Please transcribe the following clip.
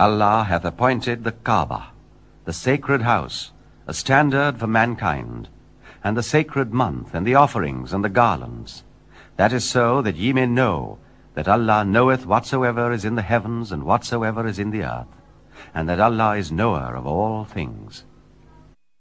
Allah hath appointed the Kaaba, the sacred house, a standard for mankind, and the sacred month, and the offerings, and the garlands. That is so that ye may know that Allah knoweth whatsoever is in the heavens and whatsoever is in the earth, and that Allah is knower of all things.